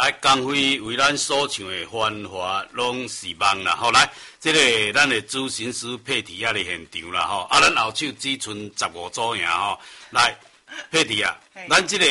光辉为咱所唱的繁华拢是梦啦，吼来，这个咱的主神师佩蒂亚的现场啦，吼，咱后手只剩15组赢吼，来，佩蒂亚，咱这个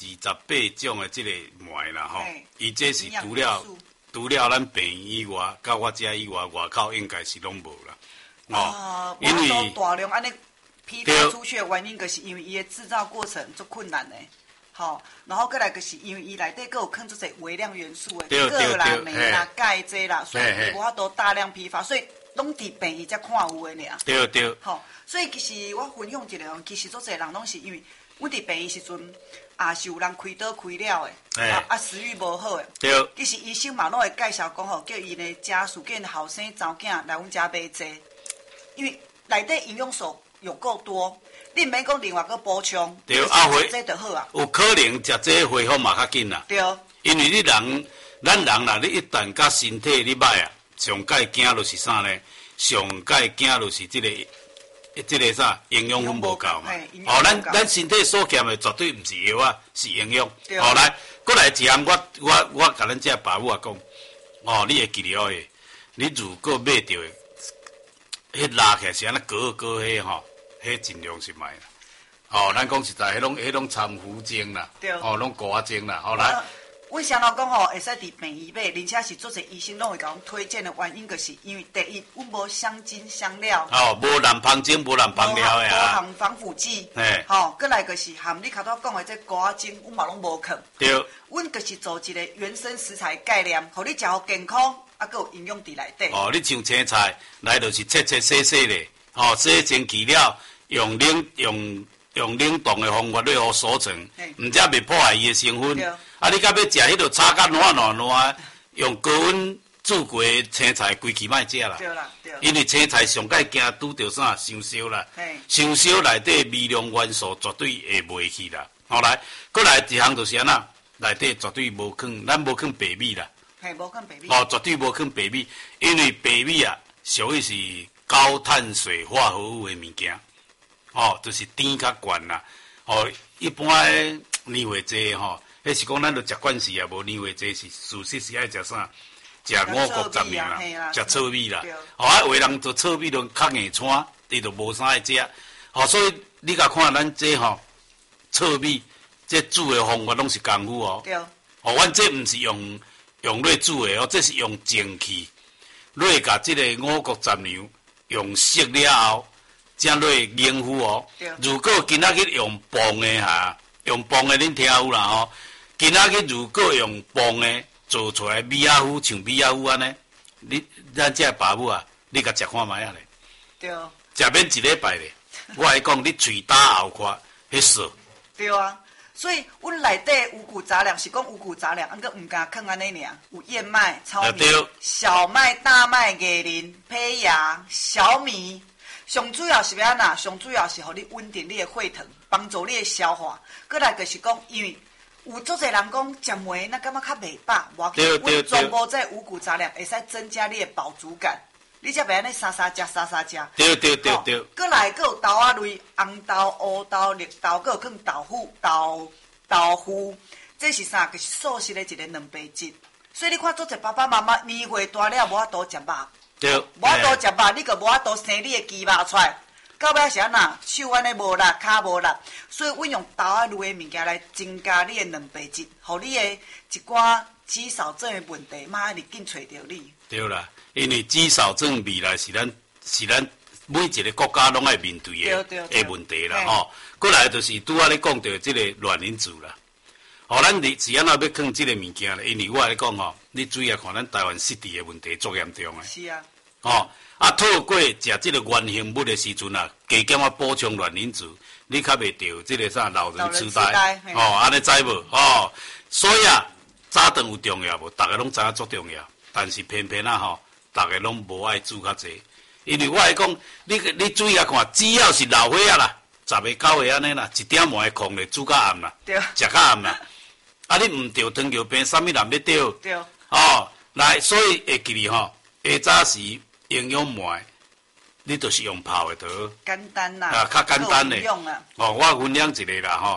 28种的这个糜啦，吼，伊这是除了咱病院以外，甲我遮以外，外口应该是拢无啦， 哦，因为大量安尼批发出去的原因，就是因为伊的制造过程足困难的。好，然后过来就是因为伊内底佫有放出些微量元素的铬啦、镁啦、钙这啦，所以无法度大量批发，所以拢伫病院才看有的尔。 对对。 好，所以其实我分享一下，其实足侪人拢是因为阮伫病院时阵，是有人开刀开了的，食欲无好的。 对。 其实医生嘛拢会介绍讲吼，叫伊的家属、叫因后生查某囝来阮遮买这，因为内底营养素有够多。你免讲另外个补充， 对， 这就好啊。 有可能食这恢复嘛较紧啦。 对。 因为你人，咱人啦，你一旦甲身体你歹啊，上界惊就是啥呢？上界惊就是这个啥营养分无够嘛。哦，咱身体所欠的绝对毋是药啊，是营养。哦，来，过来一项，我甲咱这爸母啊讲，哦，你会记了的，你如果买到的，迄拉起来是安尼割迄吼。迄尽量是卖啦，哦，咱讲实在，迄拢掺糊精啦，哦，拢果精啦，好来。 阮常常讲吼，会使伫病院买，而且是做者医生拢会甲阮推荐的原因，就是因为第一，阮无香精香料， 哦，无染芳精，无染芳料的啊， 无含防腐剂，吼，过来就是含你头拄讲的这果精，阮嘛拢无放。 对。 阮就是做一个原生食材概念，互你食好健康，还佫有营养伫内底。 哦，你像青菜，来就是切细的，哦，洗清去了。用冷冻的方法去互锁成，毋则袂破坏伊的成分。你甲要食迄落炒甲烂，用高温煮过的青菜，规期莫食啦。 对啦，对。 因为青菜上界惊拄着啥上烧啦，上烧内底微量元素绝对会袂去啦。后来，过来一项就是安那，内底绝对无放，咱无放白米啦。 无放白米。 哦，绝对无放白米，因为白米啊，属于是高碳水化合物的物件。哦，就是甜较悬啦。哦，一般的年货济吼，迄是讲咱著食惯势啊，无年货济是事实是爱食啥？食五谷杂粮啦，食糙米啦。哦，有的人做糙米就较硬穿，伊就无啥爱食。哦，所以你甲看咱这吼糙米，这煮的方法拢是功夫哦。 对。 哦，阮这毋是用来煮的哦，这是用蒸汽来甲这个五谷杂粮用熟了后。才落凝糊哦。如果今仔日用磅的用磅的恁听有啦吼。今仔日如果用磅的做出来米仔糊，像米仔糊安尼，咱这爸母啊，你甲食看卖啊咧。 对。 食免一礼拜咧，我来讲，你喙打后看，迄爽。 对啊，所以阮内底五谷杂粮是讲五谷杂粮，毋过毋敢放安尼尔，有燕麦、糙米、小麦、大麦、椰林、胚芽、小米。上主要是要安那？上主要是互你稳定你的血糖，帮助你的消化。过来就是讲，因为有足侪人讲食糜，那感觉较袂饱，无要紧。阮全部这五谷杂粮会使增加你的饱足感，你才袂安尼沙沙食。 对。 过来佫有豆仔类，红豆、乌豆、绿豆，佫有放豆腐，这是啥？就是素食的一个蛋白质。所以你看，足侪爸爸妈妈年岁大了，无法度食肉。 对， 无法度食肉，你就无法度生你的肌肉出来。到尾是安那，手安尼无力，骹无力，所以阮用豆仔类的物件来增加你的蛋白质，互你的一寡肌少症的问题，马上就紧找着你。 对啦，因为肌少症未来是咱每一个国家拢爱面对的问题啦吼。过来就是拄仔咧讲到即个卵磷脂啦。哦，咱是安怎要放即个物件咧？因为我来讲吼，你注意看咱台湾湿地的问题足严重的。 是啊。 哦，透过食即个原形物的时阵啊，加减啊补充卵磷脂，你较袂着即个啥老人痴呆。哦，安尼知无？哦，所以啊，早顿有重要无？大家拢知影足重要，但是偏偏啊吼，大家拢无爱煮较济。因为我来讲，你注意看，只要是老岁仔啦，10个9个安尼啦，1点半的空咧煮到暗啦，食到暗啦。你毋着糖尿病，啥物人要着？ 对。 哦，来，所以会记哩吼，下早时营养糜，你就是用泡的得。 简单啦。 较简单的。 用啊。 哦，我分享一个啦吼，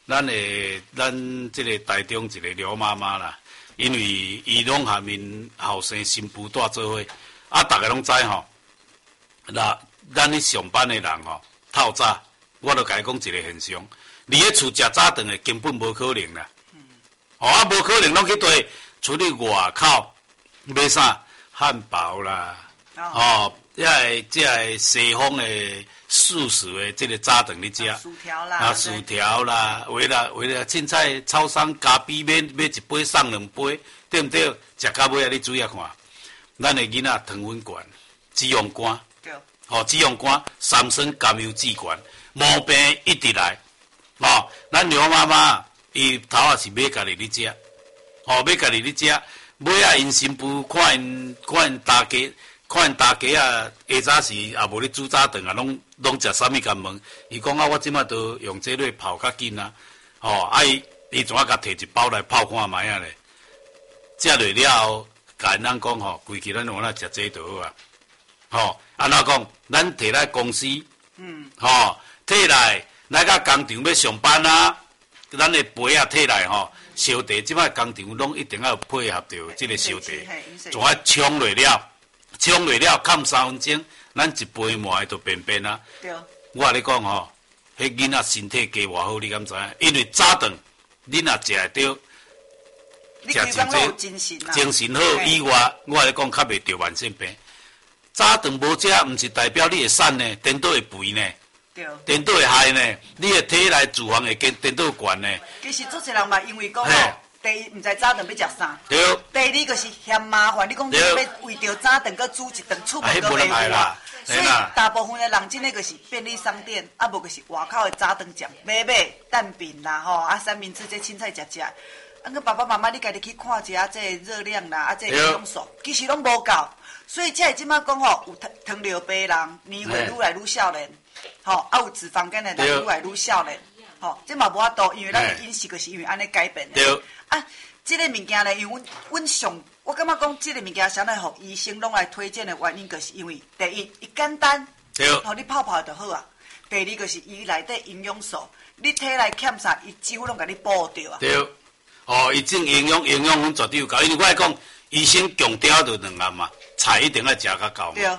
咱这个台中一个刘妈妈啦，因为伊拢下面后生新妇带做伙，大家拢知吼。那咱咧上班的人吼，透早，我著甲伊讲一个现象，你咧厝食早顿的根本无可能啦。无可能拢去对厝里外口买啥汉堡啦，即个西方的素食的这个早顿你食， 薯条啦， 为了凊彩超商加比买一杯送2杯，对不对？食到尾你注意看，咱的囡仔糖分悬，脂肪肝，脂肪肝、三酸甘油脂悬，毛病一直来。咱刘妈妈伊头也是买家己咧食，买家己咧食，尾啊因新妇看因大家啊，下早时也无咧煮早顿啊，拢食啥物甘问？伊讲我即摆都用这类泡较紧啊，伊怎啊甲摕一包来泡看卖啊咧？食落了后，甲因讲规气咱往那食这就好啊。安怎讲？咱摕来公司，摕来甲工厂要上班啊，咱的杯啊摕来烧茶，即摆工厂拢一定要配合着即个烧茶，就爱冲落了，冚3分钟，咱一杯满就便啊。我甲你讲迄囡仔身体加偌好，你敢知影？因为早顿你若食会着， 食真济精神好以外，我甲你讲较袂着慢性病。早顿无食，毋是代表你会瘦呢，颠倒会肥呢。颠倒会害呢，你的体内脂肪会颠倒悬呢。 其实做一人嘛，因为讲第一毋知早顿要食啥， 对。 第二就是嫌麻烦，你讲你要为着早顿搁煮一顿出门搁袂赴啊。所以大部分的人真诶就是便利商店，无就是外口的早顿酱买蛋饼啦，三明治这凊彩食。个爸爸妈妈你家己去看一下这热量啦，这营养素，其实拢无够。所以才会即摆讲有糖尿病人年岁愈来愈少年。有脂肪肝的人愈来愈少年，这嘛无法度，因为咱的饮食就是因为安尼改变的。这个物件呢，因为我感觉讲这个物件啥来，互医生拢来推荐的原因，就是因为第一，伊简单，你泡就好啊。第二，就是伊内底营养素，你体内欠啥，伊几乎拢甲你补掉啊。 对，伊种营养分绝对有够，因为我讲医生强调就2项嘛，菜一定要食较够嘛。对，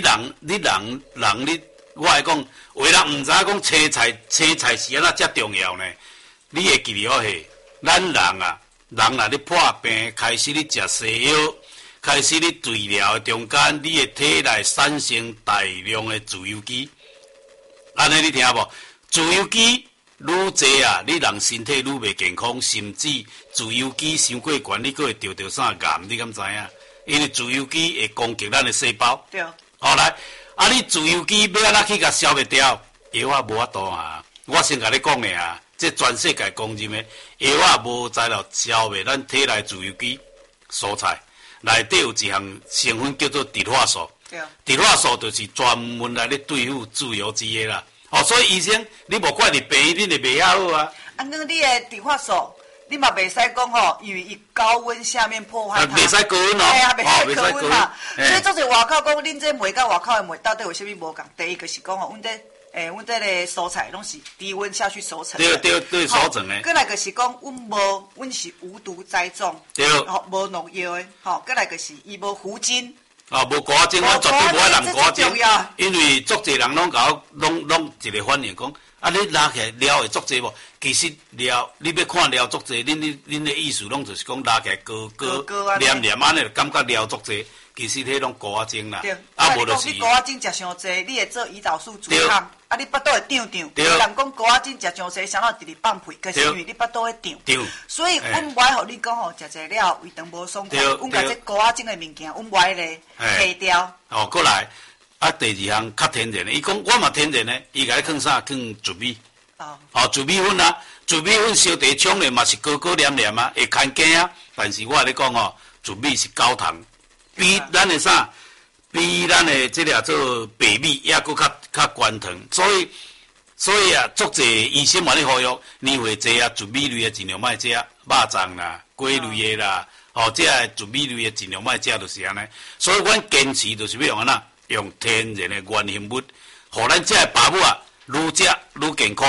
你。我来讲，有的人毋知影讲青菜是安怎遮重要呢？你会记得下，咱人若咧破病，开始咧食西药，开始咧治疗的中间，你的体内产生大量的自由基。安尼你听无？自由基愈济啊，你人身体愈袂健康，甚至自由基伤过悬，你佫会得啥癌？你敢知影？因为自由基会攻击咱的细胞。对。来。你自由基要安怎去甲消灭掉？药啊无法度啊！我先甲你讲的啊，这全世界公认的药啊无材料消灭咱体内自由基。蔬菜内底有一项成分叫做植化素，植化素就是专门来咧对付自由基的啦。所以医生你无怪你病，你就袂遐好啊。 你的植化素。你嘛袂使讲因为伊高温下面破坏它。 袂使高温袂使高温嘛。所以做者外口讲，恁这梅甲外口的梅到底有啥物无共？第一个是讲阮这个蔬菜拢是低温下去熟成。 对，熟成的。 再来个是讲，阮是无毒栽种，无农药的，再来个是伊无糊精。 无高精，我绝对无爱人高精，因为足侪人拢搞拢一个反应讲。你拉起来料会足济无？其实料你要看料足济，恁的意思拢就是讲拉起来高黏安尼，感觉料足济。其实迄种高精啦， 无就是你高精食伤济，你会做胰岛素阻抗，你腹肚会胀。有人讲高精食伤济，想到直直放屁，可是因为你腹肚会胀。所以阮袂互你讲食济了胃肠无爽快，阮甲这高精的物件，阮袂咧下掉。 过来。第二项较天然的，伊讲我嘛天然的，伊甲你放啥？放糯米。糯米粉啊，糯米粉烧茶冲咧嘛是高黏黏啊，会牵筋啊。但是我甲你讲糯米是高糖，比咱的啥？比咱的这俩做白米也佫较悬糖，所以啊，足济医生嘛咧呼吁年岁济啊，糯米类的尽量莫食，肉粽啦、鸡类的啦，这糯米类的尽量莫食，就是安尼。所以阮坚持就是要用安那。用天然的原形物，互咱这爸母啊，愈食愈健康，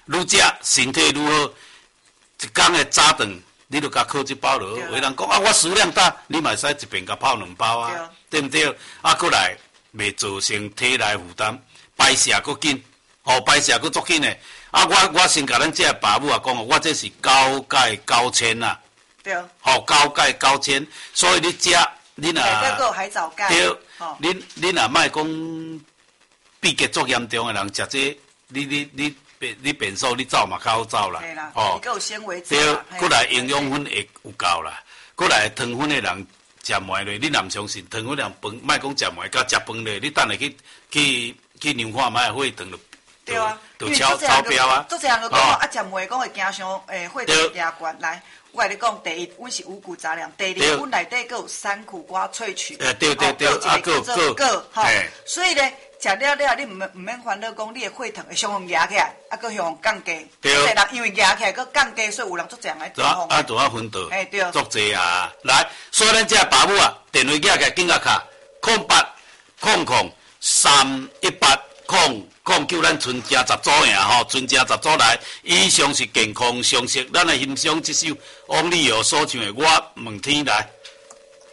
愈食身体愈好，一工的早顿，你就甲靠一包落。有人讲啊，我食量大，你嘛会使一遍甲泡2包啊，对不对？啊，过来袂造成体内负担，排泄佫紧，排泄佫足紧的。啊，我先甲咱这爸母啊讲，我这是高钙高纤呐。 对。 高钙高纤，所以你食，你若对，海藻钙。 对，你若莫讲闭结足严重的人食这，你便所你走嘛较好走啦。 对啦。哦。佮有纤维质。 对，过来营养分会有够啦。过来糖分的人食糜咧，你若唔相信，糖分量饭，莫讲食糜，甲食饭咧，你等下去量看卖血糖就。 对啊， 就超标啊！ 做这样就讲啊，食糜讲会惊伤血糖压悬。来，我甲你讲，第一，阮是五谷杂粮；第二，阮内底佫有山苦瓜萃取。 对，啊， 佫吼。所以咧，食了了，你唔免烦恼讲你的血糖会相互压起来，啊，佫向降低。对。有人因为压起来佫降低，所以有人做这样来状况。 啊，就要分道。 对。 足济啊！来，所以咱这爸母啊，电话寄起紧甲卡0800031800。叫咱存家10组呀吼，存家10组来。以上是健康常识，咱来欣赏这首王力宏所唱的《我问天来》。